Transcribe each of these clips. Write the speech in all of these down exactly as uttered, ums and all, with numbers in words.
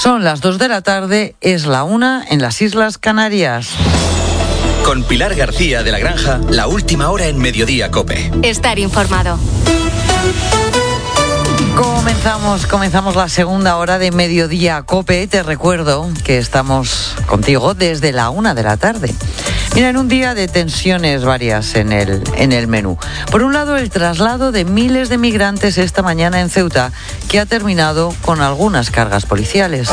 Son las dos de la tarde, es la una en las Islas Canarias. Con Pilar García de la Granja, la última hora en Mediodía COPE. Estar informado. Comenzamos, comenzamos la segunda hora de Mediodía COPE. Te recuerdo que estamos contigo desde la una de la tarde. Mira, en un día de tensiones varias en el, en el menú. Por un lado, el traslado de miles de migrantes esta mañana en Ceuta, que ha terminado con algunas cargas policiales.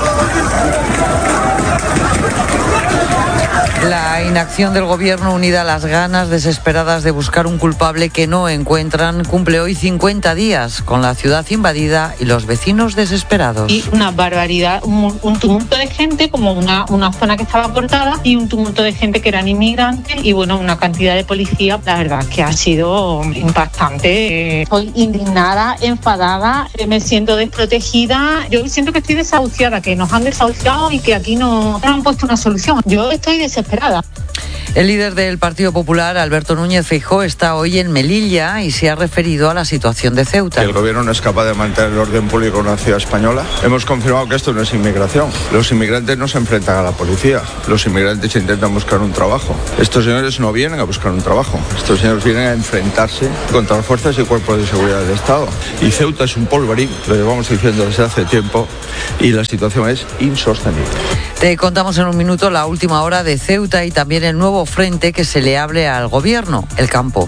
La inacción del gobierno, unida a las ganas desesperadas de buscar un culpable que no encuentran, cumple hoy cincuenta días, con la ciudad invadida y los vecinos desesperados. Y una barbaridad, un, un tumulto de gente, como una, una zona que estaba cortada, y un tumulto de gente que eran inmigrantes, y bueno, una cantidad de policía. La verdad que ha sido impactante. Estoy indignada, enfadada, me siento desprotegida. Yo siento que estoy desahuciada, que nos han desahuciado y que aquí no, no han puesto una solución. Yo estoy desesperada. El líder del Partido Popular, Alberto Núñez Feijóo, está hoy en Melilla y se ha referido a la situación de Ceuta. El gobierno no es capaz de mantener el orden público en una ciudad española. Hemos confirmado que esto no es inmigración. Los inmigrantes no se enfrentan a la policía. Los inmigrantes intentan buscar un trabajo. Estos señores no vienen a buscar un trabajo. Estos señores vienen a enfrentarse contra las fuerzas y cuerpos de seguridad del Estado. Y Ceuta es un polvorín, lo llevamos diciendo desde hace tiempo, y la situación es insostenible. Te contamos en un minuto la última hora de Ceuta y también el nuevo frente que se le abre al gobierno, el campo.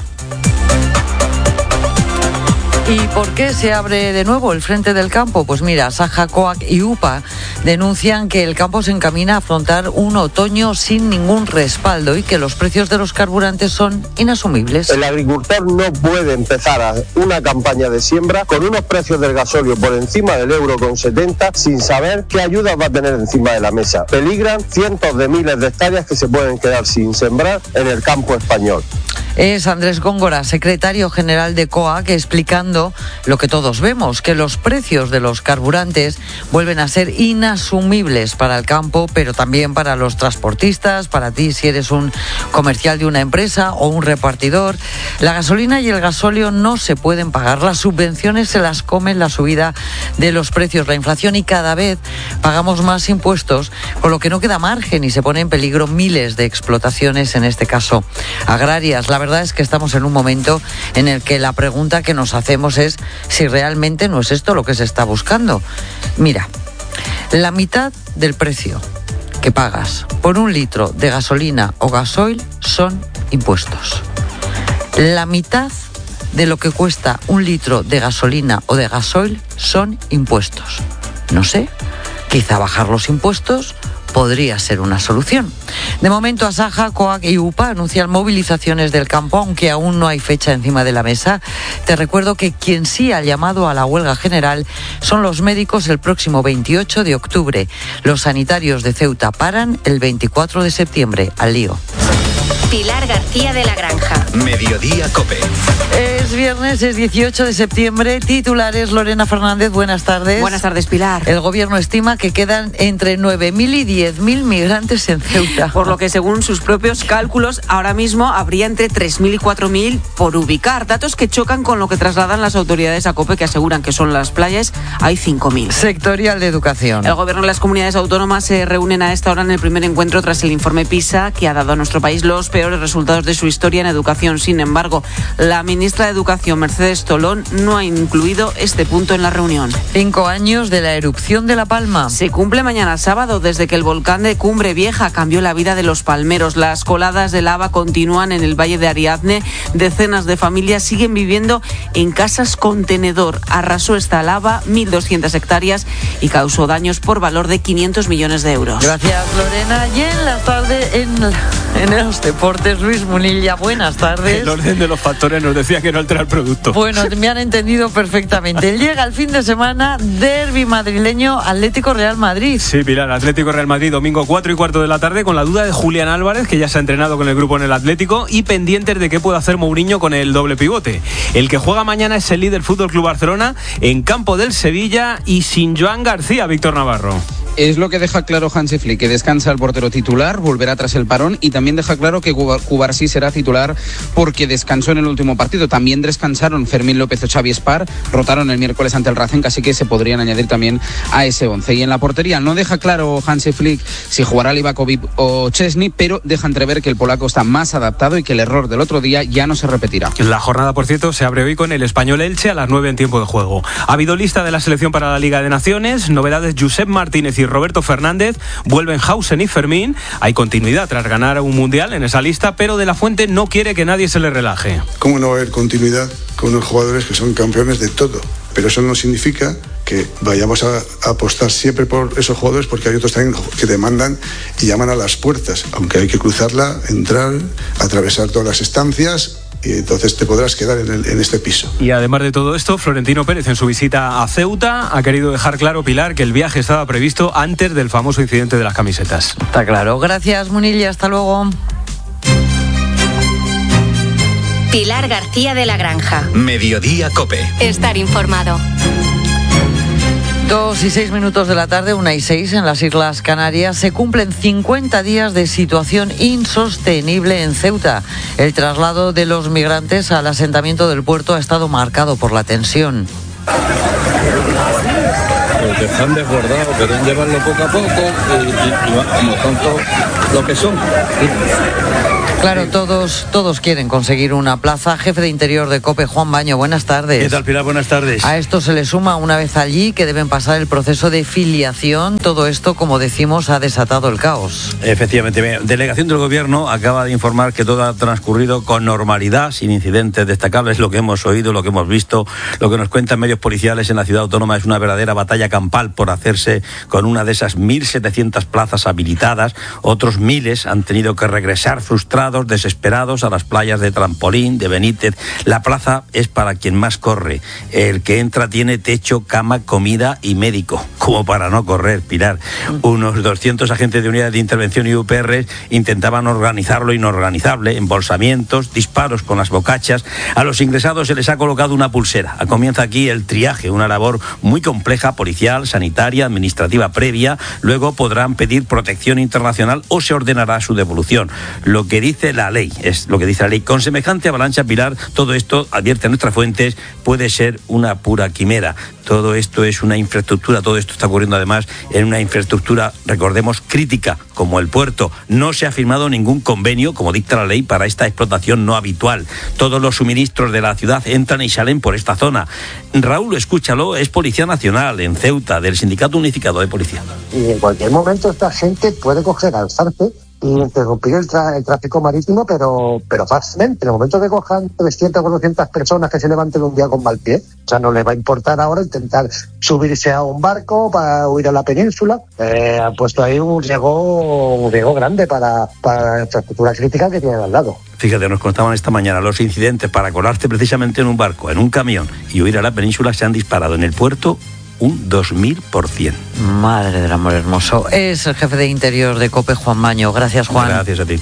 ¿Y por qué se abre de nuevo el Frente del Campo? Pues mira, Saja, COAC y UPA denuncian que el campo se encamina a afrontar un otoño sin ningún respaldo y que los precios de los carburantes son inasumibles. El agricultor no puede empezar a una campaña de siembra con unos precios del gasóleo por encima del euro con setenta sin saber qué ayudas va a tener encima de la mesa. Peligran cientos de miles de hectáreas que se pueden quedar sin sembrar en el campo español. Es Andrés Góngora, secretario general de COAC, explicando lo que todos vemos, que los precios de los carburantes vuelven a ser inasumibles para el campo, pero también para los transportistas, para ti si eres un comercial de una empresa o un repartidor. La gasolina y el gasóleo no se pueden pagar, las subvenciones se las comen la subida de los precios, la inflación, y cada vez pagamos más impuestos, con lo que no queda margen y se pone en peligro miles de explotaciones, en este caso agrarias. La La verdad es que estamos en un momento en el que la pregunta que nos hacemos es si realmente no es esto lo que se está buscando. Mira, la mitad del precio que pagas por un litro de gasolina o gasoil son impuestos. La mitad de lo que cuesta un litro de gasolina o de gasoil son impuestos. No sé, quizá bajar los impuestos podría ser una solución. De momento, Asaja, COAC y UPA anuncian movilizaciones del campo, aunque aún no hay fecha encima de la mesa. Te recuerdo que quien sí ha llamado a la huelga general son los médicos el próximo veintiocho de octubre. Los sanitarios de Ceuta paran el veinticuatro de septiembre. Al lío. Pilar García de la Granja. Mediodía COPE. Es viernes, es dieciocho de septiembre. Titulares, Lorena Fernández, buenas tardes. Buenas tardes, Pilar. El gobierno estima que quedan entre nueve mil y diez mil migrantes en Ceuta. Por lo que, según sus propios cálculos, ahora mismo habría entre tres mil y cuatro mil por ubicar. Datos que chocan con lo que trasladan las autoridades a COPE, que aseguran que son las playas, hay cinco mil. Sectorial de educación. El gobierno y las comunidades autónomas se reúnen a esta hora en el primer encuentro tras el informe PISA, que ha dado a nuestro país los peores resultados de su historia en educación. Sin embargo, la ministra de Educación, Mercedes Tolón, no ha incluido este punto en la reunión. Cinco años de la erupción de La Palma. Se cumple mañana sábado desde que el volcán de Cumbre Vieja cambió la vida de los palmeros. Las coladas de lava continúan en el Valle de Ariadne. Decenas de familias siguen viviendo en casas contenedor. Arrasó esta lava mil doscientas hectáreas y causó daños por valor de quinientos millones de euros. Gracias, Lorena. Y en la tarde, en, en los deportes, Luis Munilla, buenas tardes. El orden de los factores nos decía que no altera el producto. Bueno, me han entendido perfectamente. Llega el fin de semana, derbi madrileño, Atlético Real Madrid. Sí, Pilar, Atlético Real Madrid, domingo cuatro y cuarto de la tarde, con la duda de Julián Álvarez, que ya se ha entrenado con el grupo en el Atlético, y pendientes de qué puede hacer Mourinho con el doble pivote. El que juega mañana es el líder Fútbol Club Barcelona, en campo del Sevilla y sin Joan García, Víctor Navarro. Es lo que deja claro Hansi Flick, que descansa el portero titular, volverá tras el parón, y también deja claro que Cubarsí será titular porque descansó en el último partido. También descansaron Fermín López o Xavi Espar, rotaron el miércoles ante el Racing, así que se podrían añadir también a ese once. Y en la portería no deja claro Hansi Flick si jugará Livakovic o Chesney, pero deja entrever que el polaco está más adaptado y que el error del otro día ya no se repetirá. La jornada, por cierto, se abre hoy con el Español Elche a las nueve en tiempo de juego. Ha habido lista de la selección para la Liga de Naciones, novedades: Josep Martínez y Roberto Fernández, vuelven Hausen y Fermín. Hay continuidad tras ganar un mundial en esa lista, pero De la Fuente no quiere que nadie se le relaje. ¿Cómo no va a haber continuidad con unos jugadores que son campeones de todo? Pero eso no significa que vayamos a, a apostar siempre por esos jugadores, porque hay otros también que demandan y llaman a las puertas, aunque hay que cruzarla, entrar, atravesar todas las estancias, y entonces te podrás quedar en, el, en este piso. Y además de todo esto, Florentino Pérez, en su visita a Ceuta, ha querido dejar claro, Pilar, que el viaje estaba previsto antes del famoso incidente de las camisetas. Está claro. Gracias, Munilla. Hasta luego. Pilar García de la Granja. Mediodía COPE. Estar informado. Dos y seis minutos de la tarde, una y seis en las Islas Canarias. Se cumplen cincuenta días de situación insostenible en Ceuta. El traslado de los migrantes al asentamiento del puerto ha estado marcado por la tensión. Pues están desbordados, quieren llevarlo poco a poco y, y, y como son todos lo que son. Claro, todos, todos quieren conseguir una plaza. Jefe de Interior de COPE, Juan Baño, buenas tardes. ¿Qué tal, Pilar? Buenas tardes. A esto se le suma, una vez allí, que deben pasar el proceso de filiación. Todo esto, como decimos, ha desatado el caos. Efectivamente. Delegación del Gobierno acaba de informar que todo ha transcurrido con normalidad, sin incidentes destacables. Lo que hemos oído, lo que hemos visto, lo que nos cuentan medios policiales en la ciudad autónoma es una verdadera batalla campal por hacerse con una de esas mil setecientas plazas habilitadas. Otros miles han tenido que regresar frustrados, desesperados, a las playas de Trampolín, de Benítez. La plaza es para quien más corre. El que entra tiene techo, cama, comida y médico, como para no correr, Pilar. Unos doscientos agentes de unidades de intervención y U P R intentaban organizar lo inorganizable, embolsamientos, disparos con las bocachas. A los ingresados se les ha colocado una pulsera. Comienza aquí el triaje, una labor muy compleja, policial, sanitaria, administrativa previa. Luego podrán pedir protección internacional o se ordenará su devolución. Lo que dice la ley, es lo que dice la ley. Con semejante avalancha, Pilar, todo esto, advierte nuestras fuentes, puede ser una pura quimera. Todo esto es una infraestructura, todo esto está ocurriendo además en una infraestructura, recordemos, crítica, como el puerto. No se ha firmado ningún convenio, como dicta la ley, para esta explotación no habitual. Todos los suministros de la ciudad entran y salen por esta zona. Raúl, escúchalo, es Policía Nacional en Ceuta, del Sindicato Unificado de Policía. Y en cualquier momento esta gente puede coger, alzarse y interrumpir el, tra- el tráfico marítimo, pero pero fácilmente. En el momento que cojan trescientas o cuatrocientas personas que se levanten un día con mal pie, o sea, no les va a importar ahora intentar subirse a un barco para huir a la península. Eh, han puesto ahí un riesgo, un riesgo grande para, para la infraestructura crítica que tienen al lado. Fíjate, nos contaban esta mañana, los incidentes para colarse precisamente en un barco, en un camión y huir a la península se han disparado en el puerto un dos mil por ciento. Madre del amor hermoso. Es el jefe de Interior de COPE, Juan Baño. Gracias, Juan. Gracias a ti.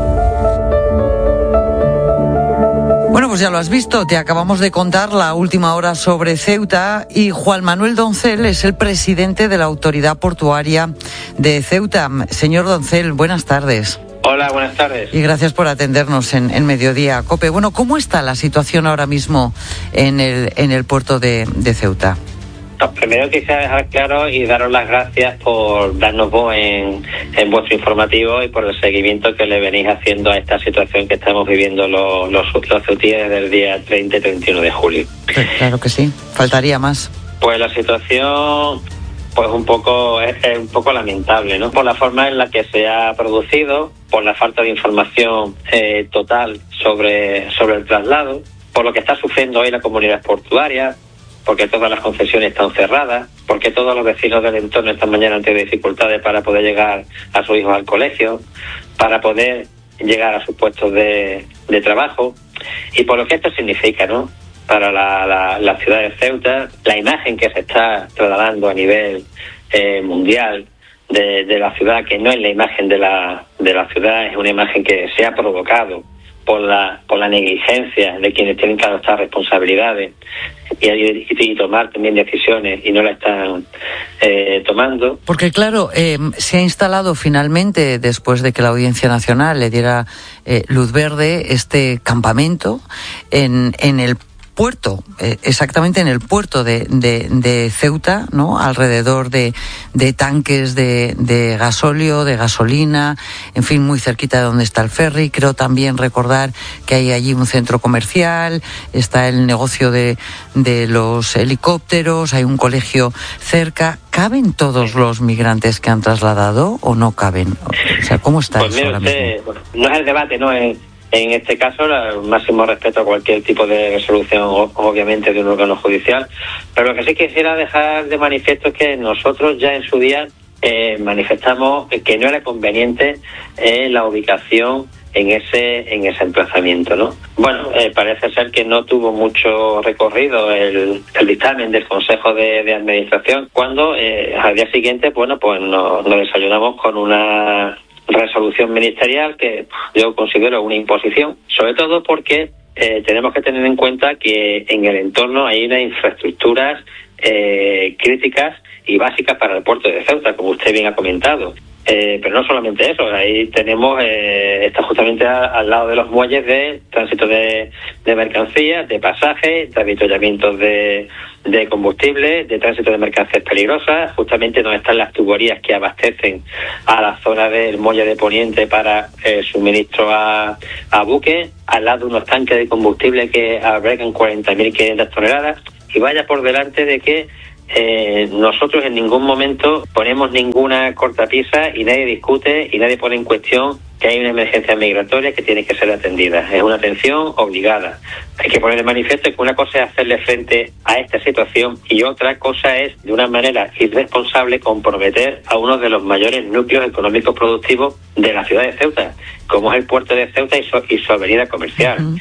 Bueno, pues ya lo has visto, te acabamos de contar la última hora sobre Ceuta y Juan Manuel Doncel es el presidente de la Autoridad Portuaria de Ceuta. Señor Doncel, buenas tardes. Hola, buenas tardes. Y gracias por atendernos en, en Mediodía COPE. Bueno, ¿cómo está la situación ahora mismo en el, en el puerto de, de Ceuta? No, primero quisiera dejar claro y daros las gracias por darnos voz en, en vuestro informativo y por el seguimiento que le venís haciendo a esta situación que estamos viviendo los, los, los ceutíes desde el día treinta y treinta y uno de julio. Claro que sí, faltaría más. Pues la situación pues un poco es, es un poco lamentable, ¿no? Por la forma en la que se ha producido, por la falta de información eh, total sobre, sobre el traslado, por lo que está sufriendo hoy la comunidad portuaria, porque todas las concesiones están cerradas, porque todos los vecinos del entorno esta mañana han tenido dificultades para poder llegar a sus hijos al colegio, para poder llegar a sus puestos de, de trabajo, y por lo que esto significa, ¿no?, para la, la, la ciudad de Ceuta, la imagen que se está trasladando a nivel eh, mundial de, de la ciudad, que no es la imagen de la, de la ciudad, es una imagen que se ha provocado por la por la negligencia de quienes tienen que adoptar responsabilidades y, y, y tomar también decisiones y no la están eh, tomando. Porque claro, eh, se ha instalado finalmente, después de que la Audiencia Nacional le diera eh, luz verde, este campamento en, en el puerto, eh, exactamente en el puerto de, de, de Ceuta, ¿no? Alrededor de, de tanques de, de gasóleo, de gasolina, en fin, muy cerquita de donde está el ferry. Creo también recordar que hay allí un centro comercial, está el negocio de, de los helicópteros, hay un colegio cerca. ¿Caben todos los migrantes que han trasladado o no caben? O sea, ¿cómo está pues eso mire ahora usted, mismo? No es el debate, no es... En este caso, el máximo respeto a cualquier tipo de resolución, obviamente, de un órgano judicial. Pero lo que sí quisiera dejar de manifiesto es que nosotros ya en su día eh, manifestamos que no era conveniente eh, la ubicación en ese en ese emplazamiento, ¿no? Bueno, eh, parece ser que no tuvo mucho recorrido el, el dictamen del Consejo de, de Administración, cuando eh, al día siguiente, bueno, pues nos, nos desayunamos con una resolución ministerial que yo considero una imposición, sobre todo porque eh, tenemos que tener en cuenta que en el entorno hay unas infraestructuras eh, críticas y básicas para el puerto de Ceuta, como usted bien ha comentado. Eh, pero no solamente eso, ahí tenemos, eh, está justamente a, al lado de los muelles de tránsito de, de mercancías, de pasajes, de avituallamientos de, de combustible, de tránsito de mercancías peligrosas, justamente donde están las tuberías que abastecen a la zona del muelle de Poniente para eh, suministro a, a buques, al lado de unos tanques de combustible que albergan cuarenta mil quinientas toneladas, y vaya por delante de que Eh, nosotros en ningún momento ponemos ninguna cortapisa y nadie discute y nadie pone en cuestión que hay una emergencia migratoria que tiene que ser atendida. Es una atención obligada. Hay que poner de manifiesto que una cosa es hacerle frente a esta situación y otra cosa es, de una manera irresponsable, comprometer a uno de los mayores núcleos económicos productivos de la ciudad de Ceuta, como es el puerto de Ceuta y su, y su avenida comercial. Uh-huh.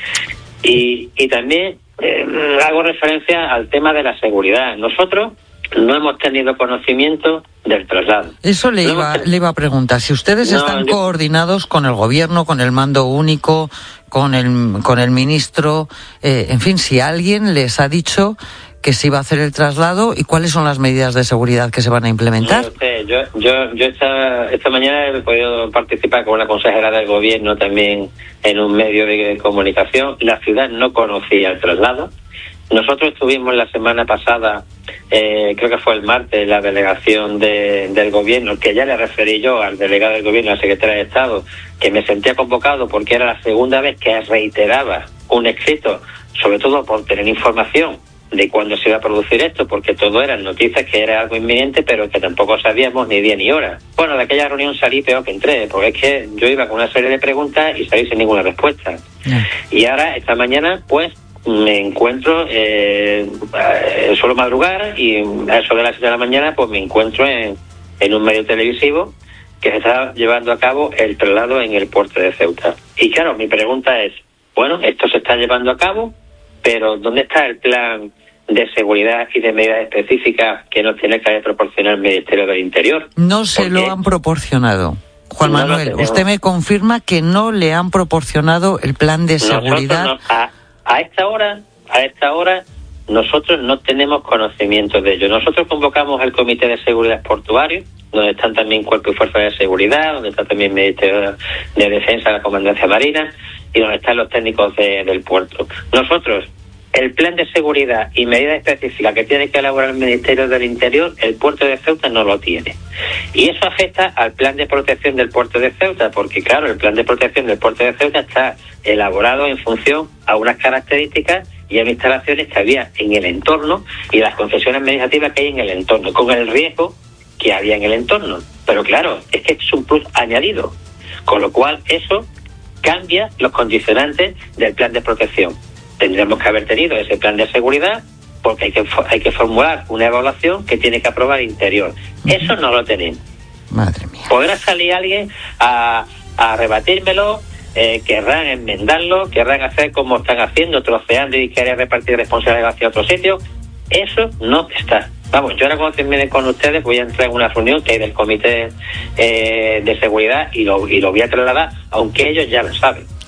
Y, y también eh, hago referencia al tema de la seguridad. Nosotros no hemos tenido conocimiento del traslado. Eso le, no iba, hemos... le iba a preguntar. Si ustedes no, están yo... coordinados con el gobierno, con el mando único, con el, con el ministro, eh, en fin, si alguien les ha dicho que se iba a hacer el traslado y cuáles son las medidas de seguridad que se van a implementar. No sé, yo yo, yo esta, esta mañana he podido participar con una consejera del gobierno también en un medio de comunicación. La ciudad no conocía el traslado. Nosotros estuvimos la semana pasada, eh, creo que fue el martes, la delegación de, del gobierno, que ya le referí yo al delegado del gobierno, al secretario de Estado, que me sentía convocado porque era la segunda vez que reiteraba un escrito, sobre todo por tener información de cuándo se iba a producir esto, porque todo eran noticias que era algo inminente, pero que tampoco sabíamos ni día ni hora. Bueno, de aquella reunión salí peor que entré, porque es que yo iba con una serie de preguntas y salí sin ninguna respuesta. No. Y ahora, esta mañana, pues, me encuentro, eh, eh, suelo madrugar y a eso de las siete de la mañana, pues me encuentro en, en un medio televisivo que se está llevando a cabo el traslado en el puerto de Ceuta. Y claro, mi pregunta es, bueno, esto se está llevando a cabo, pero ¿dónde está el plan de seguridad y de medidas específicas que nos tiene que proporcionar el Ministerio del Interior? No se lo han proporcionado. Juan no Manuel, usted me confirma que no le han proporcionado el plan de seguridad. No, a, a esta hora, a esta hora, nosotros no tenemos conocimiento de ello. Nosotros convocamos el Comité de Seguridad Portuario, donde están también Cuerpo y Fuerza de Seguridad, donde está también el Ministerio de Defensa, la Comandancia Marina, y donde están los técnicos de, del puerto. Nosotros, el plan de seguridad y medidas específicas que tiene que elaborar el Ministerio del Interior, el puerto de Ceuta no lo tiene. Y eso afecta al plan de protección del puerto de Ceuta, porque claro, el plan de protección del puerto de Ceuta está elaborado en función a unas características y a unas instalaciones que había en el entorno y las concesiones administrativas que hay en el entorno, con el riesgo que había en el entorno. Pero claro, es que es un plus añadido, con lo cual eso cambia los condicionantes del plan de protección. Tendríamos que haber tenido ese plan de seguridad porque hay que hay que formular una evaluación que tiene que aprobar el Interior. Uh-huh. Eso no lo tenemos. Madre mía. Podrá salir alguien a, a rebatírmelo, eh, querrán enmendarlo, querrán hacer como están haciendo, troceando y querer repartir responsabilidades hacia otro sitio. Eso no está. Vamos, yo ahora cuando termine con ustedes voy a entrar en una reunión que hay del Comité eh, de Seguridad y lo, y lo voy a trasladar, aunque ellos ya lo saben.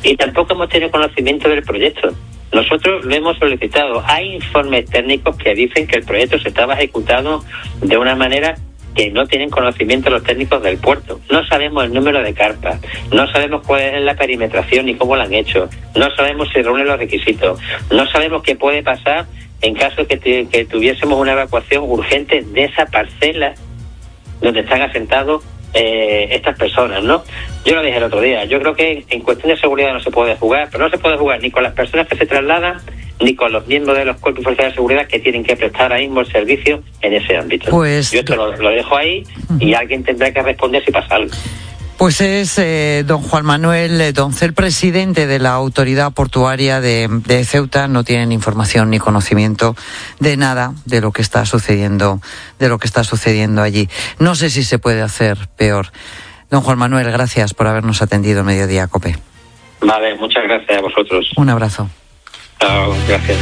y tampoco hemos tenido conocimiento del proyecto. Nosotros lo hemos solicitado. Hay informes técnicos que dicen que el proyecto se estaba ejecutando de una manera que no tienen conocimiento los técnicos del puerto. No sabemos el número de carpas, no sabemos cuál es la perimetración ni cómo la han hecho, no sabemos si reúnen los requisitos, no sabemos qué puede pasar en caso que, te, que tuviésemos una evacuación urgente de esa parcela donde están asentados eh, estas personas, ¿no? Yo lo dije el otro día, yo creo que en cuestión de seguridad no se puede jugar, pero no se puede jugar ni con las personas que se trasladan ni con los miembros de los cuerpos y fuerzas de seguridad que tienen que prestar ahí mismo el servicio en ese ámbito. Pues, yo esto lo, lo dejo ahí y alguien tendrá que responder si pasa algo. Pues es eh, don Juan Manuel Doncel, presidente de la Autoridad Portuaria de, de Ceuta. No tienen información ni conocimiento de nada de lo que está sucediendo, de lo que está sucediendo allí. No sé si se puede hacer peor. Don Juan Manuel, gracias por habernos atendido en Mediodía COPE. Vale, muchas gracias a vosotros. Un abrazo. Chao, gracias.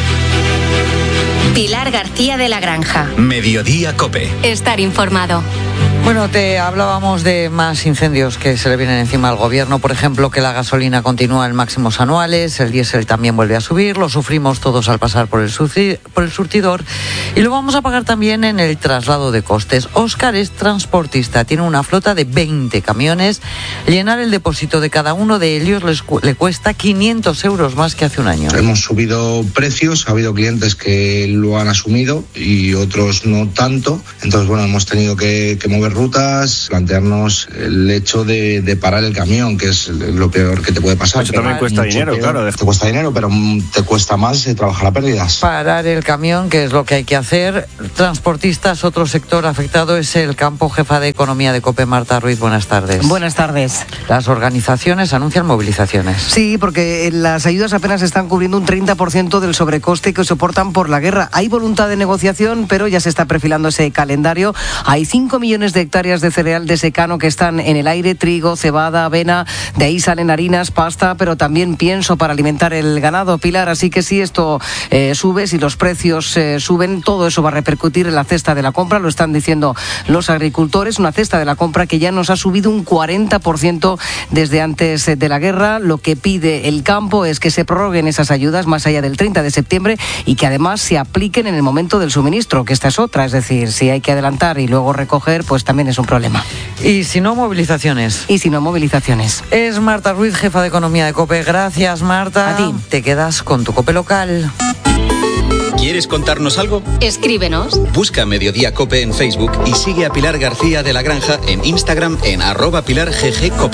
Pilar García de la Granja. Mediodía COPE. Estar informado. Bueno, te hablábamos de más incendios que se le vienen encima al gobierno. Por ejemplo, que la gasolina continúa en máximos anuales, el diésel también vuelve a subir, lo sufrimos todos al pasar por el, surci- por el surtidor y lo vamos a pagar también en el traslado de costes. Óscar es transportista, tiene una flota de veinte camiones. Llenar el depósito de cada uno de ellos les cu- le cuesta quinientos euros más que hace un año. Hemos subido precios, ha habido clientes que lo han asumido y otros no tanto. Entonces, bueno, hemos tenido que, que mover rutas, plantearnos el hecho de, de parar el camión, que es lo peor que te puede pasar. Eso también cuesta dinero, peor. claro. Te cuesta dinero, pero te cuesta más trabajar a pérdidas. Parar el camión, que es lo que hay que hacer. Transportistas, otro sector afectado es el campo. Jefa de Economía de COPE, Marta Ruiz, buenas tardes. Buenas tardes. Las organizaciones anuncian movilizaciones. Sí, porque las ayudas apenas están cubriendo un treinta por ciento del sobrecoste que soportan por la guerra. Hay voluntad de negociación, pero ya se está perfilando ese calendario. Hay cinco millones de hectáreas de cereal de secano que están en el aire, trigo, cebada, avena, de ahí salen harinas, pasta, pero también pienso para alimentar el ganado, Pilar, así que si esto eh, sube, si los precios eh, suben, todo eso va a repercutir en la cesta de la compra, lo están diciendo los agricultores, una cesta de la compra que ya nos ha subido un cuarenta por ciento desde antes de la guerra. Lo que pide el campo es que se prorroguen esas ayudas más allá del treinta de septiembre y que además se apliquen en el momento del suministro, que esta es otra, es decir, si hay que adelantar y luego recoger, pues también es un problema. Y si no, movilizaciones. Y si no, movilizaciones. Es Marta Ruiz, jefa de Economía de COPE. Gracias, Marta. A ti. Te quedas con tu COPE local. ¿Quieres contarnos algo? Escríbenos. Busca Mediodía COPE en Facebook y sigue a Pilar García de la Granja en Instagram en arroba Pilar G G COPE.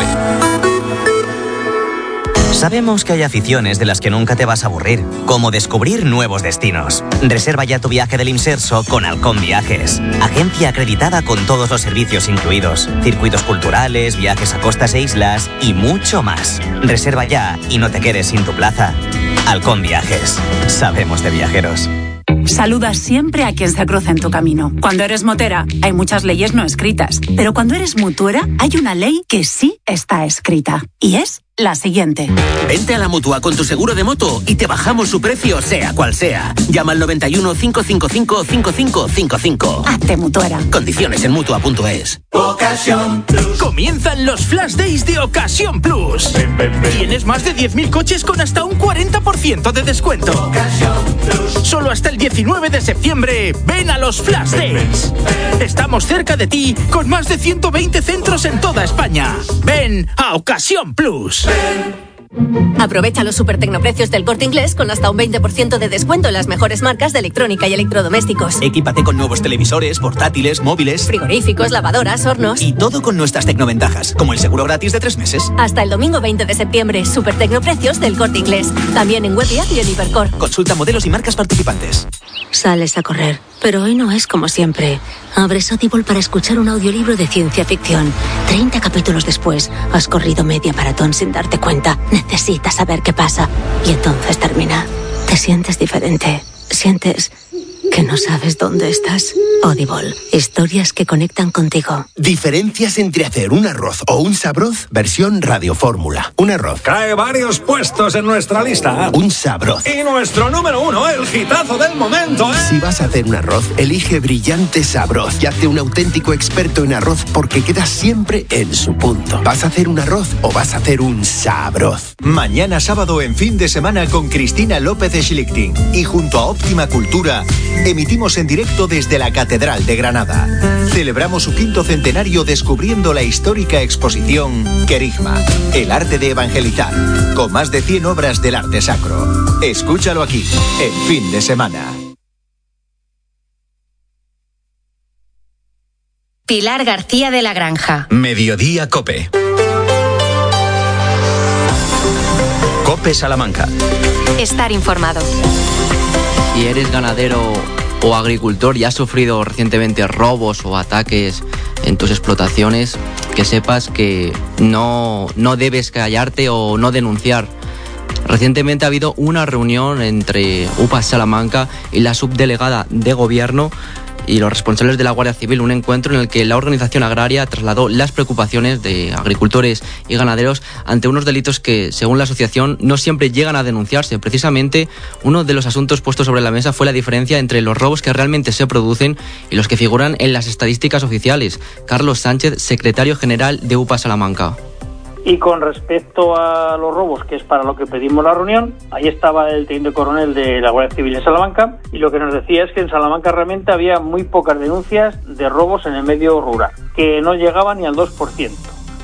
Sabemos que hay aficiones de las que nunca te vas a aburrir, como descubrir nuevos destinos. Reserva ya tu viaje del Imserso con Halcón Viajes, agencia acreditada con todos los servicios incluidos, circuitos culturales, viajes a costas e islas y mucho más. Reserva ya y no te quedes sin tu plaza. Halcón Viajes, sabemos de viajeros. Saluda siempre a quien se cruza en tu camino. Cuando eres motera, hay muchas leyes no escritas, pero cuando eres mutuera, hay una ley que sí está escrita, y es la siguiente. Vente a la Mutua con tu seguro de moto y te bajamos su precio, sea cual sea. Llama al noventa y uno, cinco cinco cinco, cinco cinco cinco cinco. Hazte mutuera. Condiciones en Mutua punto es. Ocasión Plus. Comienzan los Flash Days de Ocasión Plus. Ven, ven, ven. Tienes más de diez mil coches con hasta un cuarenta por ciento de descuento. Ocasión Plus. Solo hasta el diecinueve de septiembre, ven a los Flash Days. Estamos cerca de ti con más de ciento veinte centros en toda España. Ven a Ocasión Plus. Aprovecha los super tecnoprecios del Corte Inglés con hasta un veinte por ciento de descuento en las mejores marcas de electrónica y electrodomésticos. Equípate con nuevos televisores, portátiles, móviles, frigoríficos, lavadoras, hornos. Y todo con nuestras tecnoventajas, como el seguro gratis de tres meses. Hasta el domingo veinte de septiembre, super tecnoprecios del Corte Inglés. También en web y app y en Hipercor. Consulta modelos y marcas participantes. Sales a correr, pero hoy no es como siempre. Abres Audible para escuchar un audiolibro de ciencia ficción. treinta capítulos después, has corrido media maratón sin darte cuenta. Necesitas saber qué pasa. Y entonces termina. Te sientes diferente. Sientes que no sabes dónde estás. Audible, historias que conectan contigo. Diferencias entre hacer un arroz o un sabroz, versión radiofórmula. Un arroz cae varios puestos en nuestra lista. Un sabroz. Y nuestro número uno, el hitazo del momento, ¿eh? Si vas a hacer un arroz, elige Brillante Sabroz y hazte un auténtico experto en arroz porque queda siempre en su punto. ¿Vas a hacer un arroz o vas a hacer un sabroz? Mañana sábado en Fin de Semana con Cristina López Schlichting y junto a Óptima Cultura emitimos en directo desde la Catedral de Granada. Celebramos su quinto centenario descubriendo la histórica exposición Querigma, el arte de evangelizar, con más de cien obras del arte sacro. Escúchalo aquí, en Fin de Semana. Pilar García de la Granja. Mediodía COPE. COPE Salamanca. Estar informado. Si eres ganadero o agricultor y has sufrido recientemente robos o ataques en tus explotaciones, que sepas que no, no debes callarte o no denunciar. Recientemente ha habido una reunión entre U P A Salamanca y la subdelegada de gobierno y los responsables de la Guardia Civil, un encuentro en el que la organización agraria trasladó las preocupaciones de agricultores y ganaderos ante unos delitos que, según la asociación, no siempre llegan a denunciarse. Precisamente, uno de los asuntos puestos sobre la mesa fue la diferencia entre los robos que realmente se producen y los que figuran en las estadísticas oficiales. Carlos Sánchez, secretario general de U P A Salamanca. Y con respecto a los robos, que es para lo que pedimos la reunión, ahí estaba el teniente coronel de la Guardia Civil de Salamanca, y lo que nos decía es que en Salamanca realmente había muy pocas denuncias de robos en el medio rural, que no llegaban ni al dos por ciento.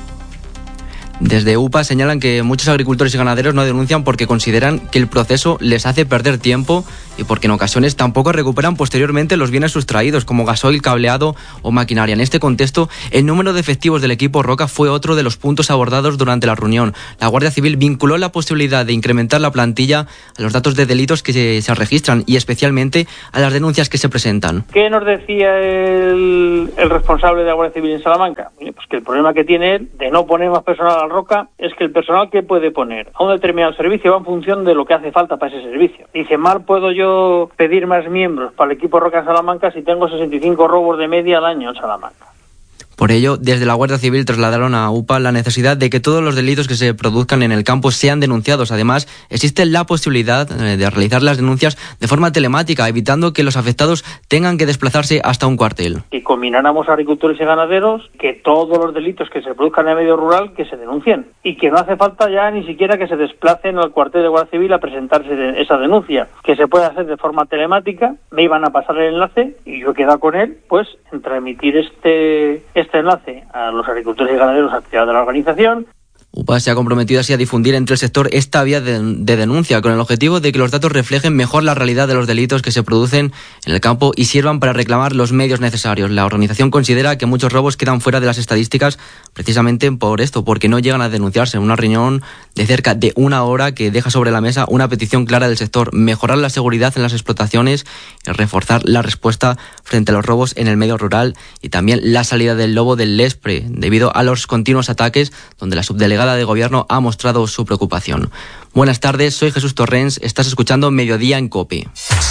Desde U P A señalan que muchos agricultores y ganaderos no denuncian porque consideran que el proceso les hace perder tiempo y porque en ocasiones tampoco recuperan posteriormente los bienes sustraídos, como gasoil, cableado o maquinaria. En este contexto, el número de efectivos del equipo Roca fue otro de los puntos abordados durante la reunión. La Guardia Civil vinculó la posibilidad de incrementar la plantilla a los datos de delitos que se, se registran y especialmente a las denuncias que se presentan. ¿Qué nos decía el, el responsable de la Guardia Civil en Salamanca? Pues que el problema que tiene él de no poner más personal al Roca es que el personal que puede poner a un determinado servicio va en función de lo que hace falta para ese servicio. Dice, mal puedo yo pedir más miembros para el equipo Roca en Salamanca si tengo sesenta y cinco robos de media al año en Salamanca. Por ello, desde la Guardia Civil trasladaron a U P A la necesidad de que todos los delitos que se produzcan en el campo sean denunciados. Además, existe la posibilidad de realizar las denuncias de forma telemática, evitando que los afectados tengan que desplazarse hasta un cuartel. Y combináramos a agricultores y ganaderos, que todos los delitos que se produzcan en el medio rural, que se denuncien. Y que no hace falta ya ni siquiera que se desplacen al cuartel de Guardia Civil a presentarse de esa denuncia. Que se puede hacer de forma telemática. Me iban a pasar el enlace y yo he quedado con él, pues, en transmitir este... este enlace a los agricultores y ganaderos actividad de la organización. U P A se ha comprometido así a difundir entre el sector esta vía de, de denuncia, con el objetivo de que los datos reflejen mejor la realidad de los delitos que se producen en el campo y sirvan para reclamar los medios necesarios. La organización considera que muchos robos quedan fuera de las estadísticas precisamente por esto, porque no llegan a denunciarse. Una reunión de cerca de una hora que deja sobre la mesa una petición clara del sector: mejorar la seguridad en las explotaciones y reforzar la respuesta frente a los robos en el medio rural, y también la salida del lobo del Lespre debido a los continuos ataques, donde la subdelegada de gobierno ha mostrado su preocupación. Buenas tardes, soy Jesús Torrens, estás escuchando Mediodía en COPE.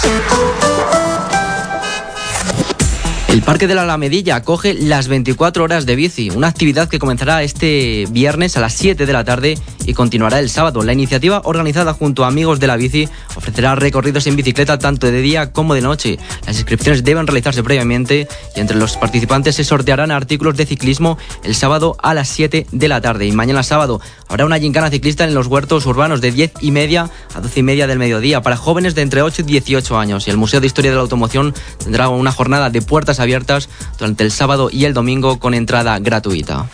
El Parque de la Alamedilla acoge las veinticuatro horas de bici, una actividad que comenzará este viernes a las siete de la tarde y continuará el sábado. La iniciativa, organizada junto a Amigos de la Bici, ofrecerá recorridos en bicicleta tanto de día como de noche. Las inscripciones deben realizarse previamente y entre los participantes se sortearán artículos de ciclismo el sábado a las siete de la tarde. Y mañana sábado habrá una gincana ciclista en los huertos urbanos de diez y media a doce y media del mediodía para jóvenes de entre ocho y dieciocho años. Y el Museo de Historia de la Automoción tendrá una jornada de puertas abiertas durante el sábado y el domingo con entrada gratuita.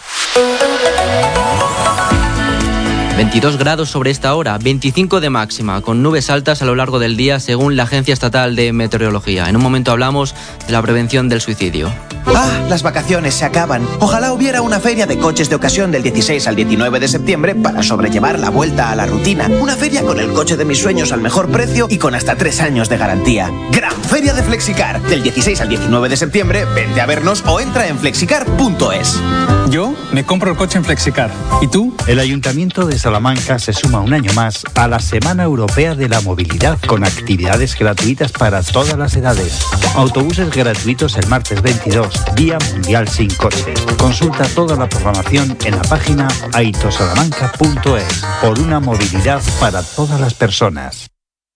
veintidós grados sobre esta hora, veinticinco de máxima, con nubes altas a lo largo del día según la Agencia Estatal de Meteorología. En un momento hablamos de la prevención del suicidio. Ah, las vacaciones se acaban. Ojalá hubiera una feria de coches de ocasión del dieciséis al diecinueve de septiembre para sobrellevar la vuelta a la rutina. Una feria con el coche de mis sueños al mejor precio y con hasta tres años de garantía. Gran Feria de Flexicar. Del dieciséis al diecinueve de septiembre, vente a vernos o entra en flexicar punto es. Yo me compro el coche en Flexicar. ¿Y tú? El Ayuntamiento de Salamanca se suma un año más a la Semana Europea de la Movilidad, con actividades gratuitas para todas las edades. Autobuses gratuitos el martes veintidós, Día Mundial Sin Coche. Consulta toda la programación en la página aitosalamanca punto es. Por una movilidad para todas las personas.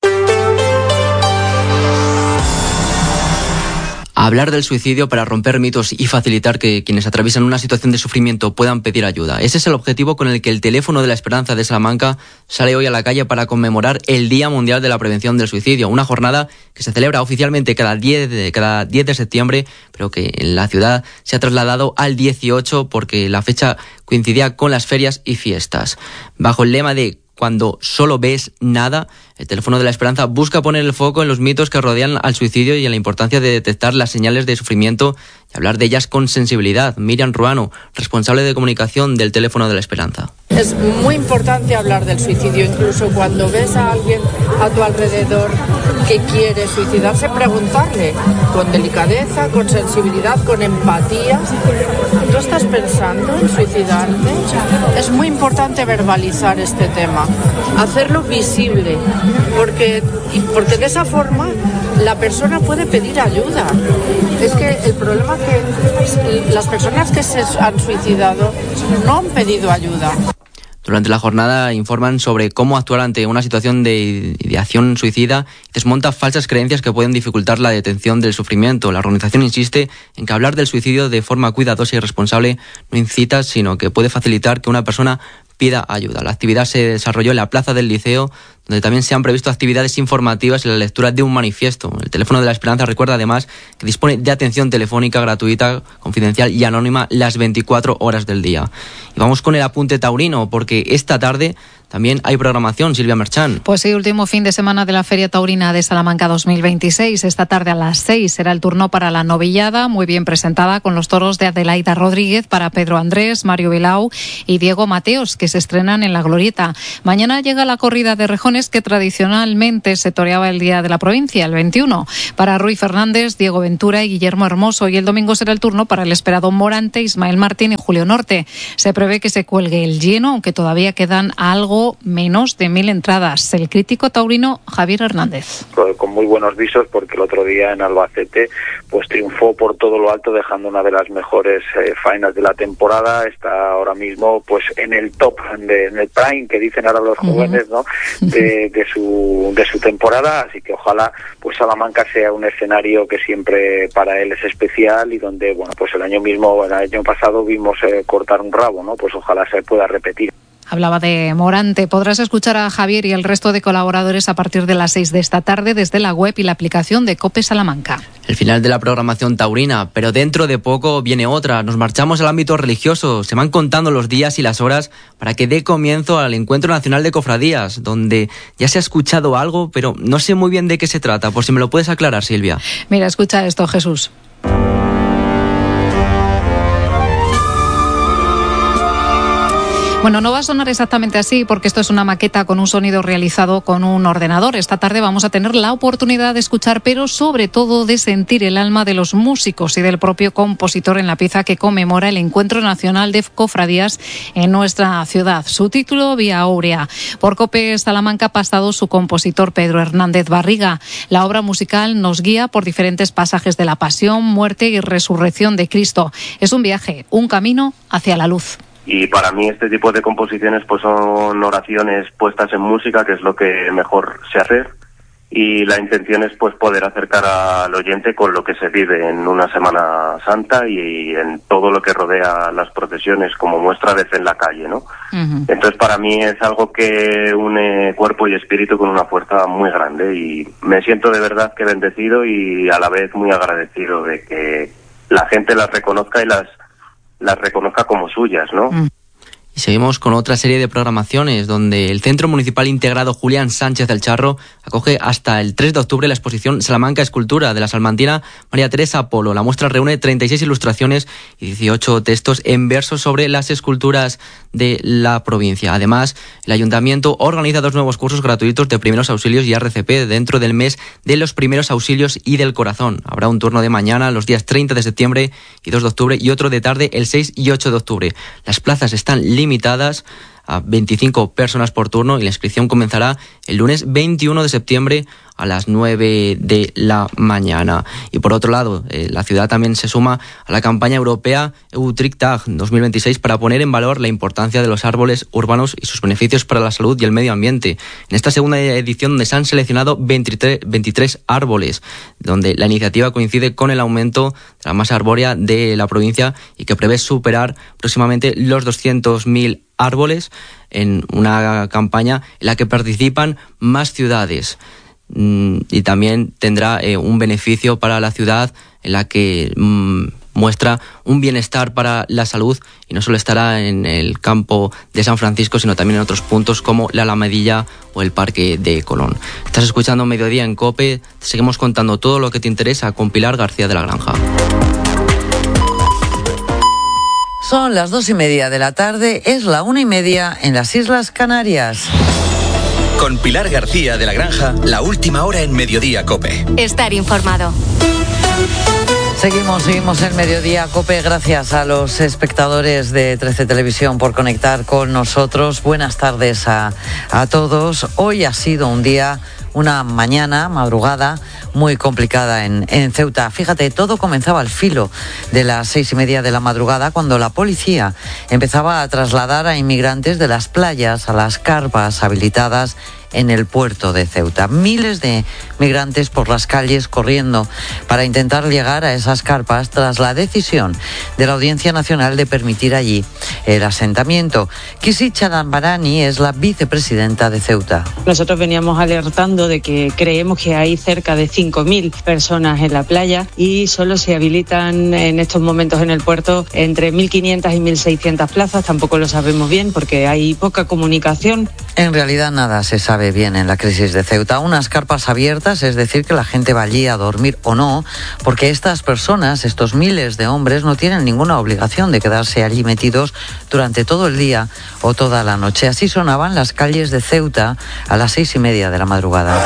Hablar del suicidio para romper mitos y facilitar que quienes atraviesan una situación de sufrimiento puedan pedir ayuda. Ese es el objetivo con el que el Teléfono de la Esperanza de Salamanca sale hoy a la calle para conmemorar el Día Mundial de la Prevención del Suicidio, una jornada que se celebra oficialmente cada diez de, cada diez de septiembre, pero que en la ciudad se ha trasladado al dieciocho porque la fecha coincidía con las ferias y fiestas. Bajo el lema de "Cuando solo ves nada", el Teléfono de la Esperanza busca poner el foco en los mitos que rodean al suicidio y en la importancia de detectar las señales de sufrimiento y hablar de ellas con sensibilidad. Miriam Ruano, responsable de comunicación del Teléfono de la Esperanza. Es muy importante hablar del suicidio, incluso cuando ves a alguien a tu alrededor que quiere suicidarse, preguntarle con delicadeza, con sensibilidad, con empatía: ¿tú estás pensando en suicidarte? Es muy importante verbalizar este tema, hacerlo visible, porque, porque de esa forma la persona puede pedir ayuda. Es que el problema es que las personas que se han suicidado no han pedido ayuda. Durante la jornada informan sobre cómo actuar ante una situación de ideación suicida y desmonta falsas creencias que pueden dificultar la detención del sufrimiento. La organización insiste en que hablar del suicidio de forma cuidadosa y responsable no incita, sino que puede facilitar que una persona pida ayuda. La actividad se desarrolló en la plaza del Liceo, donde también se han previsto actividades informativas y la lectura de un manifiesto. El Teléfono de la Esperanza recuerda además que dispone de atención telefónica gratuita, confidencial y anónima las veinticuatro horas del día. Y vamos con el apunte taurino, porque esta tarde también hay programación, Silvia Merchán. Pues sí, último fin de semana de la Feria Taurina de Salamanca dos mil veintiséis. Esta tarde a las seis será el turno para la novillada, muy bien presentada, con los toros de Adelaida Rodríguez para Pedro Andrés, Mario Vilau y Diego Mateos, que se estrenan en la Glorieta. Mañana llega la corrida de rejones, que tradicionalmente se toreaba el día de la provincia, el veintiuno, para Rui Fernández, Diego Ventura y Guillermo Hermoso. Y el domingo será el turno para el esperado Morante, Ismael Martín y Julio Norte. Se prevé que se cuelgue el lleno, aunque todavía quedan algo menos de mil entradas. El crítico taurino Javier Hernández. Con muy buenos visos, porque el otro día en Albacete pues triunfó por todo lo alto, dejando una de las mejores eh, faenas de la temporada. Está ahora mismo pues en el top, de, en el prime, que dicen ahora los jóvenes, ¿no? De, de su de su temporada, así que ojalá pues Salamanca sea un escenario que siempre para él es especial y donde, bueno, pues el año mismo, el año pasado vimos eh, cortar un rabo, ¿no? Pues ojalá se pueda repetir. Hablaba de Morante. Podrás escuchar a Javier y el resto de colaboradores a partir de las seis de esta tarde desde la web y la aplicación de COPE Salamanca. El final de la programación taurina, pero dentro de poco viene otra. Nos marchamos al ámbito religioso. Se van contando los días y las horas para que dé comienzo al Encuentro Nacional de Cofradías, donde ya se ha escuchado algo, pero no sé muy bien de qué se trata. Por si me lo puedes aclarar, Silvia. Mira, escucha esto, Jesús. Bueno, no va a sonar exactamente así porque esto es una maqueta con un sonido realizado con un ordenador. Esta tarde vamos a tener la oportunidad de escuchar, pero sobre todo de sentir el alma de los músicos y del propio compositor en la pieza que conmemora el Encuentro Nacional de Cofradías en nuestra ciudad. Su título, Vía Áurea. Por COPE Salamanca ha pasado su compositor Pedro Hernández Barriga. La obra musical nos guía por diferentes pasajes de la pasión, muerte y resurrección de Cristo. Es un viaje, un camino hacia la luz. Y para mí este tipo de composiciones pues son oraciones puestas en música, que es lo que mejor sé hacer, y la intención es pues poder acercar al oyente con lo que se vive en una Semana Santa y en todo lo que rodea las procesiones, como muestra de fe en la calle, ¿no? Uh-huh. Entonces para mí es algo que une cuerpo y espíritu con una fuerza muy grande, y me siento de verdad que bendecido y a la vez muy agradecido de que la gente las reconozca y las las reconozca como suyas, ¿no? Y seguimos con otra serie de programaciones donde el Centro Municipal Integrado Julián Sánchez del Charro acoge hasta el tres de octubre la exposición Salamanca Escultura de la salmantina María Teresa Polo. La muestra reúne treinta y seis ilustraciones y dieciocho textos en verso sobre las esculturas de la provincia. Además, el Ayuntamiento organiza dos nuevos cursos gratuitos de primeros auxilios y R C P dentro del mes de los primeros auxilios y del corazón. Habrá un turno de mañana los días treinta de septiembre y dos de octubre y otro de tarde el seis y ocho de octubre. Las plazas están limitadas a veinticinco personas por turno y la inscripción comenzará el lunes veintiuno de septiembre a las nueve de la mañana. Y por otro lado, eh, la ciudad también se suma a la campaña europea EuTricTag dos mil veintiséis para poner en valor la importancia de los árboles urbanos y sus beneficios para la salud y el medio ambiente. En esta segunda edición, donde se han seleccionado veintitrés, veintitrés árboles, donde la iniciativa coincide con el aumento de la masa arbórea de la provincia y que prevé superar próximamente los doscientos mil árboles en una campaña en la que participan más ciudades. Y también tendrá eh, un beneficio para la ciudad en la que mm, muestra un bienestar para la salud y no solo estará en el campo de San Francisco, sino también en otros puntos como la Alamedilla o el Parque de Colón. Estás escuchando Mediodía en COPE, te seguimos contando todo lo que te interesa con Pilar García de la Granja. Son las dos y media de la tarde, es la una y media en las Islas Canarias. Con Pilar García de la Granja, la última hora en Mediodía COPE. Estar informado. Seguimos, seguimos en Mediodía COPE. Gracias a los espectadores de trece Televisión por conectar con nosotros. Buenas tardes a, a todos. Hoy ha sido un día, una mañana, madrugada, muy complicada en, en Ceuta. Fíjate, todo comenzaba al filo de las seis y media de la madrugada, cuando la policía empezaba a trasladar a inmigrantes de las playas a las carpas habilitadas en el puerto de Ceuta. Miles de migrantes por las calles corriendo para intentar llegar a esas carpas tras la decisión de la Audiencia Nacional de permitir allí el asentamiento. Kisi Chalambarani es la vicepresidenta de Ceuta. Nosotros veníamos alertando de que creemos que hay cerca de cinco mil personas en la playa y solo se habilitan en estos momentos en el puerto entre mil quinientas y mil seiscientas plazas. Tampoco lo sabemos bien porque hay poca comunicación. En realidad nada se sabe bien en la crisis de Ceuta. Unas carpas abiertas, es decir, que la gente va allí a dormir o no, porque estas personas, estos miles de hombres, no tienen ninguna obligación de quedarse allí metidos durante todo el día o toda la noche. Así sonaban las calles de Ceuta a las seis y media de la madrugada.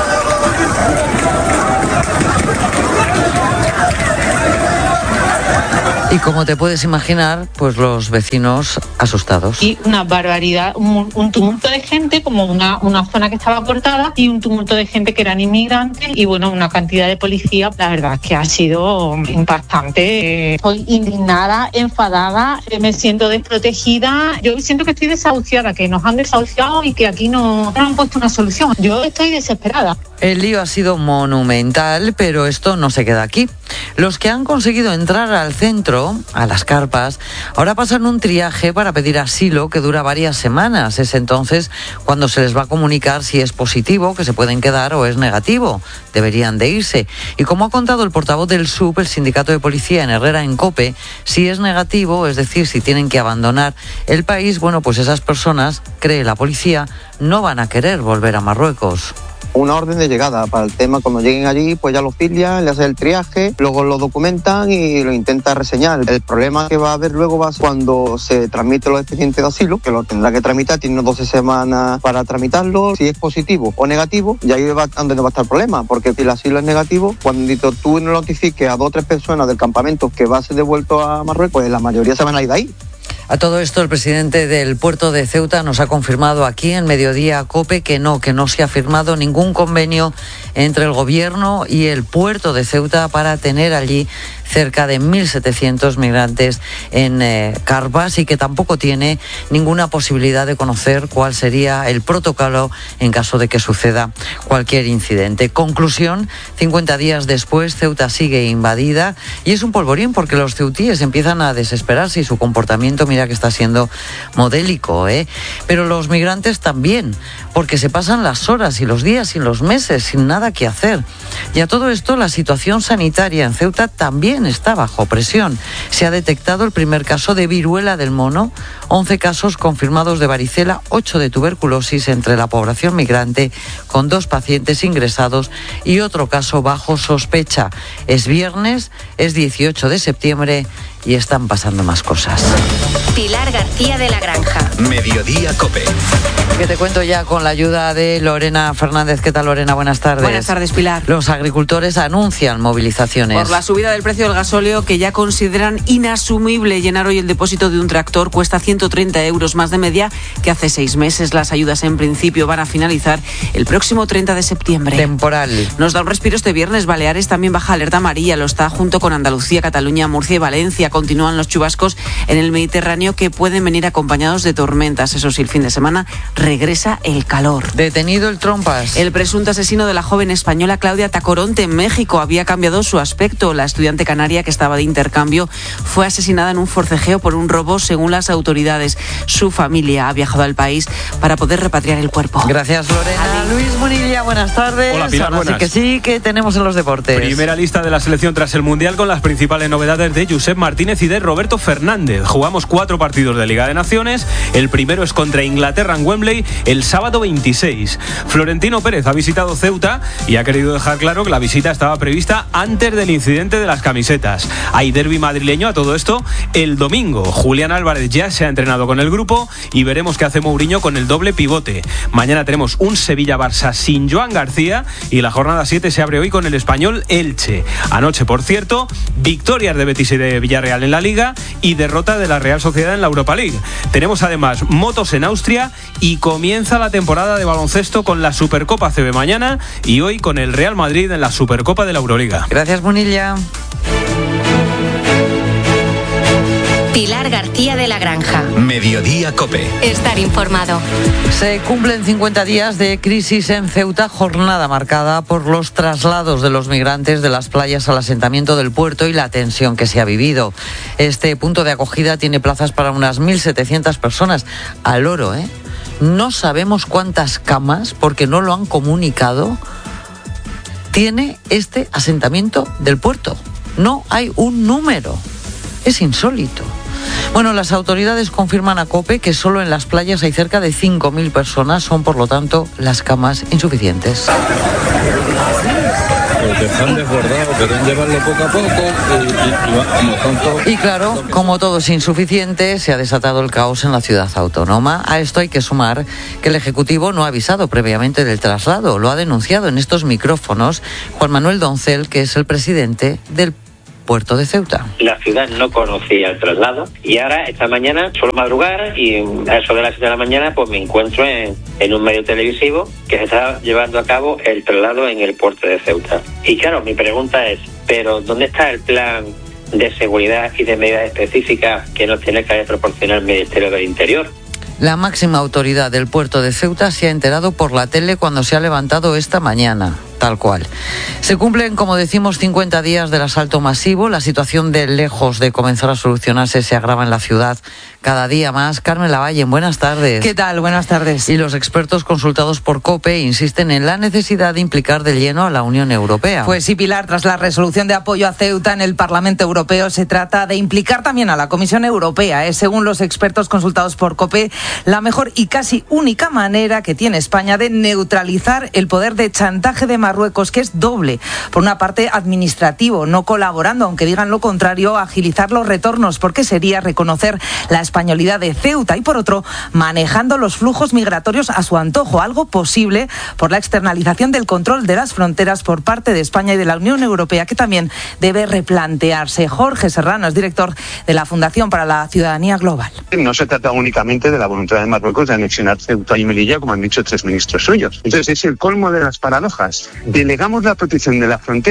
Y como te puedes imaginar, pues los vecinos asustados. Y una barbaridad, un, un tumulto de gente, como una, una zona que estaba cortada, y un tumulto de gente que eran inmigrantes, y bueno, una cantidad de policía. La verdad es que ha sido impactante. Estoy indignada, enfadada, me siento desprotegida. Yo siento que estoy desahuciada, que nos han desahuciado y que aquí no, no han puesto una solución. Yo estoy desesperada. El lío ha sido monumental, pero esto no se queda aquí. Los que han conseguido entrar al centro, a las carpas, ahora pasan un triaje para pedir asilo que dura varias semanas. Es entonces cuando se les va a comunicar si es positivo, que se pueden quedar, o es negativo, deberían de irse. Y como ha contado el portavoz del S U P, el sindicato de policía en Herrera, en COPE, si es negativo, es decir, si tienen que abandonar el país, bueno, pues esas personas, cree la policía, no van a querer volver a Marruecos. Una orden de llegada para el tema, cuando lleguen allí, pues ya lo filian, le hacen el triaje, luego lo documentan y lo intentan reseñar. El problema que va a haber luego va a ser cuando se tramite los expedientes de asilo, que lo tendrá que tramitar, tiene unas doce semanas para tramitarlo. Si es positivo o negativo, y ahí va donde no va a estar el problema, porque si el asilo es negativo, cuando tú no notifiques a dos o tres personas del campamento que va a ser devuelto a Marruecos, pues la mayoría se van a ir de ahí. A todo esto, el presidente del puerto de Ceuta nos ha confirmado aquí en Mediodía COPE que no, que no se ha firmado ningún convenio entre el gobierno y el puerto de Ceuta para tener allí cerca de mil setecientos migrantes en eh, carpas, y que tampoco tiene ninguna posibilidad de conocer cuál sería el protocolo en caso de que suceda cualquier incidente. Conclusión, cincuenta días después, Ceuta sigue invadida y es un polvorín porque los ceutíes empiezan a desesperarse y su comportamiento, mira que está siendo modélico, ¿eh? Pero los migrantes también, porque se pasan las horas y los días y los meses sin nada nada que hacer. Y a todo esto, la situación sanitaria en Ceuta también está bajo presión. Se ha detectado el primer caso de viruela del mono, once casos confirmados de varicela, ocho de tuberculosis entre la población migrante, con dos pacientes ingresados y otro caso bajo sospecha. Es viernes, es dieciocho de septiembre y están pasando más cosas. Pilar García de la Granja. Mediodía COPE. Que te cuento ya con la ayuda de Lorena Fernández. ¿Qué tal, Lorena? Buenas tardes. Buenas tardes, Pilar. Los agricultores anuncian movilizaciones. Por la subida del precio del gasóleo, que ya consideran inasumible. Llenar hoy el depósito de un tractor cuesta ciento treinta euros más de media que hace seis meses. Las ayudas en principio van a finalizar el próximo treinta de septiembre. Temporal. Nos da un respiro este viernes. Baleares también baja alerta amarilla. Lo está junto con Andalucía, Cataluña, Murcia y Valencia. Continúan los chubascos en el Mediterráneo que pueden venir acompañados de tormentas. Eso sí, el fin de semana regresa el calor. Detenido el Trompas. El presunto asesino de la joven española Claudia Tacoronte en México había cambiado su aspecto. La estudiante canaria que estaba de intercambio fue asesinada en un forcejeo por un robo, según las autoridades. Su familia ha viajado al país para poder repatriar el cuerpo. Gracias, Lorena. Adiós. Luis Munilla, buenas tardes. Hola, Pilar, Ahora buenas. sí que sí, que tenemos en los deportes. Primera lista de la selección tras el Mundial con las principales novedades de Josep Martínez y de Roberto Fernández. Jugamos cuatro partidos de Liga de Naciones. El primero es contra Inglaterra en Wembley el sábado veintiséis. Florentino Pérez ha visitado Ceuta y ha querido dejar claro que la visita estaba prevista antes del incidente de las camisetas. Hay derbi madrileño a todo esto el domingo. Julián Álvarez ya se ha entrenado con el grupo y veremos qué hace Mourinho con el doble pivote. Mañana tenemos un Sevilla-Barça sin Joan García y la jornada siete se abre hoy con el Español Elche. Anoche, por cierto, victorias de Betis y de Villarreal en la Liga y derrota de la Real Sociedad en la Europa League. Tenemos además motos en Austria y comienza la temporada de baloncesto con la Supercopa C B mañana y hoy con el Real Madrid en la Supercopa de la Euroliga. Gracias, Munilla. Pilar García de la Granja. Mediodía COPE. Estar informado. Se cumplen cincuenta días de crisis en Ceuta, jornada marcada por los traslados de los migrantes de las playas al asentamiento del puerto y la tensión que se ha vivido. Este punto de acogida tiene plazas para unas mil setecientas personas. Al loro, ¿eh? No sabemos cuántas camas, porque no lo han comunicado, tiene este asentamiento del puerto. No hay un número. Es insólito. Bueno, las autoridades confirman a COPE que solo en las playas hay cerca de cinco mil personas. Son, por lo tanto, las camas insuficientes. Porque están desbordados, quieren llevarlo poco a poco y, y, y, como todo... y claro, como todo es insuficiente, se ha desatado el caos en la ciudad autónoma. A esto hay que sumar que el Ejecutivo no ha avisado previamente del traslado. Lo ha denunciado en estos micrófonos Juan Manuel Doncel, que es el presidente del puerto de Ceuta. La ciudad no conocía el traslado y ahora esta mañana suelo madrugar y a eso de las siete de la mañana pues me encuentro en, en un medio televisivo que se está llevando a cabo el traslado en el puerto de Ceuta. Y claro, mi pregunta es, ¿pero dónde está el plan de seguridad y de medidas específicas que nos tiene que proporcionar el Ministerio del Interior? La máxima autoridad del puerto de Ceuta se ha enterado por la tele cuando se ha levantado esta mañana. Tal cual. Se cumplen, como decimos, cincuenta días del asalto masivo. La situación, de lejos de comenzar a solucionarse, se agrava en la ciudad cada día más. Carmen Lavalle, buenas tardes. ¿Qué tal? Buenas tardes. Y los expertos consultados por COPE insisten en la necesidad de implicar de lleno a la Unión Europea. Pues sí, Pilar, tras la resolución de apoyo a Ceuta en el Parlamento Europeo, se trata de implicar también a la Comisión Europea. Es, según los expertos consultados por COPE, la mejor y casi única manera que tiene España de neutralizar el poder de chantaje de Marruecos, que es doble. Por una parte, administrativo, no colaborando, aunque digan lo contrario, agilizar los retornos, porque sería reconocer la españolidad de Ceuta, y por otro, manejando los flujos migratorios a su antojo, algo posible por la externalización del control de las fronteras por parte de España y de la Unión Europea, que también debe replantearse. Jorge Serrano es director de la Fundación para la Ciudadanía Global. No se trata únicamente de la voluntad de Marruecos de anexionar Ceuta y Melilla, como han dicho tres ministros suyos. Entonces es el colmo de las paradojas. Delegamos la protección de la frontera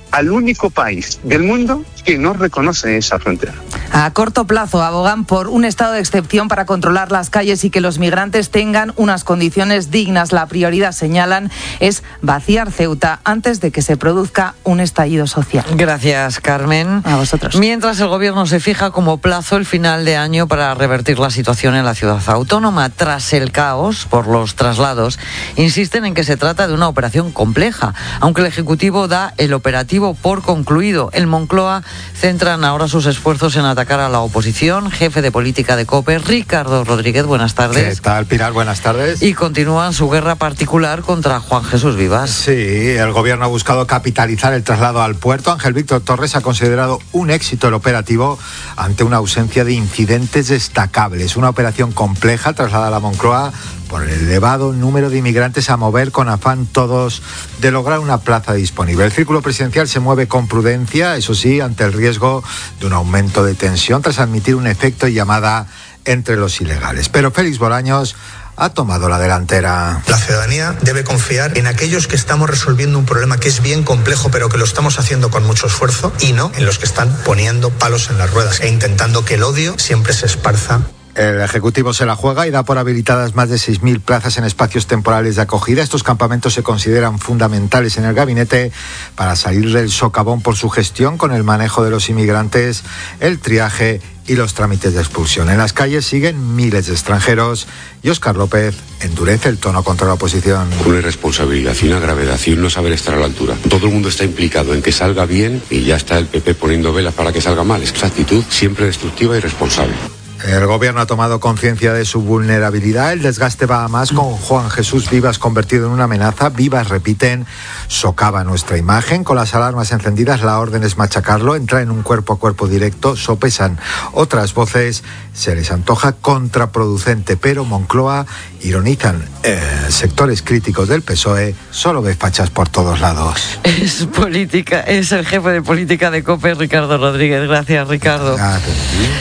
al único país del mundo que no reconoce esa frontera. A corto plazo abogan por un estado de excepción para controlar las calles y que los migrantes tengan unas condiciones dignas. La prioridad, señalan, es vaciar Ceuta antes de que se produzca un estallido social. Gracias, Carmen. A vosotros. Mientras el Gobierno se fija como plazo el final de año para revertir la situación en la ciudad autónoma. Tras el caos por los traslados, insisten en que se trata de una operación compleja, aunque el Ejecutivo da el operativo por concluido. En Moncloa centran ahora sus esfuerzos en atacar a la oposición. Jefe de política de COPE, Ricardo Rodríguez, buenas tardes. ¿Qué tal, Pilar? Buenas tardes. Y continúan su guerra particular contra Juan Jesús Vivas. Sí, el Gobierno ha buscado capitalizar el traslado al puerto. Ángel Víctor Torres ha considerado un éxito el operativo ante una ausencia de incidentes destacables. Una operación compleja trasladada a la Moncloa por el elevado número de inmigrantes a mover con afán todos de lograr una plaza disponible. El círculo presidencial se mueve con prudencia, eso sí, ante el riesgo de un aumento de tensión tras admitir un efecto y llamada entre los ilegales. Pero Félix Bolaños ha tomado la delantera. La ciudadanía debe confiar en aquellos que estamos resolviendo un problema que es bien complejo, pero que lo estamos haciendo con mucho esfuerzo, y no en los que están poniendo palos en las ruedas e intentando que el odio siempre se esparza. El Ejecutivo se la juega y da por habilitadas más de seis mil plazas en espacios temporales de acogida. Estos campamentos se consideran fundamentales en el gabinete para salir del socavón por su gestión con el manejo de los inmigrantes, el triaje y los trámites de expulsión. En las calles siguen miles de extranjeros y Óscar López endurece el tono contra la oposición. Una irresponsabilidad y una gravedad y un no saber estar a la altura. Todo el mundo está implicado en que salga bien y ya está el P P poniendo velas para que salga mal. Esa actitud siempre destructiva y irresponsable. El Gobierno ha tomado conciencia de su vulnerabilidad. El desgaste va a más con Juan Jesús Vivas convertido en una amenaza. Vivas, repiten, socava nuestra imagen. Con las alarmas encendidas, la orden es machacarlo, entrar en un cuerpo a cuerpo directo. Sopesan otras voces, se les antoja contraproducente, pero Moncloa ironizan. Eh, sectores críticos del P S O E solo ve fachas por todos lados. Es política, es el jefe de política de COPE, Ricardo Rodríguez. Gracias, Ricardo. Gracias.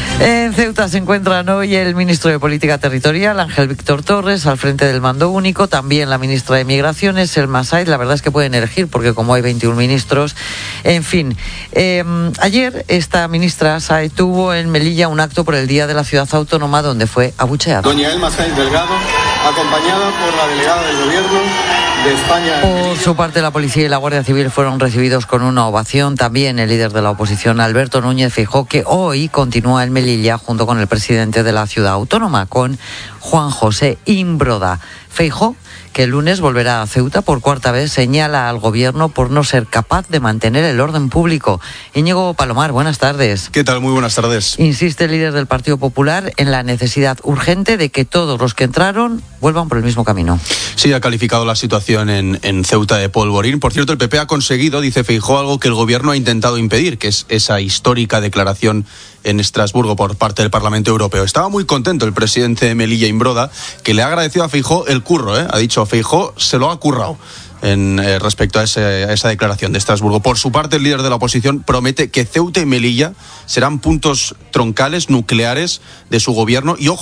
En Ceuta se encuentran hoy el ministro de Política Territorial, Ángel Víctor Torres, al frente del mando único, también la ministra de Migraciones, Selma Said. La verdad es que pueden elegir, porque como hay veintiún ministros, en fin. Eh, ayer esta ministra Said tuvo en Melilla un acto por el Día de la Ciudad Autónoma, donde fue abucheada. Doña Elma Said Delgado, acompañada por la delegada del Gobierno de España. Por su parte, la policía y la Guardia Civil fueron recibidos con una ovación. También el líder de la oposición, Alberto Núñez Feijóo, que hoy continúa en Melilla junto con el presidente de la ciudad autónoma, con Juan José Imbroda. Feijóo, que el lunes volverá a Ceuta por cuarta vez, señala al Gobierno por no ser capaz de mantener el orden público. Íñigo Palomar, buenas tardes. ¿Qué tal? Muy buenas tardes. Insiste el líder del Partido Popular en la necesidad urgente de que todos los que entraron vuelvan por el mismo camino. Sí, ha calificado la situación en, en Ceuta de polvorín. Por cierto, el P P ha conseguido, dice Feijóo, algo que el Gobierno ha intentado impedir, que es esa histórica declaración en Estrasburgo por parte del Parlamento Europeo. Estaba muy contento el presidente de Melilla, Imbroda, que le ha agradecido a Feijóo el curro, ¿eh? Ha dicho, Feijóo se lo ha currado en eh, respecto a, ese, a esa declaración de Estrasburgo. Por su parte, el líder de la oposición promete que Ceuta y Melilla serán puntos troncales, nucleares de su gobierno y, ojo,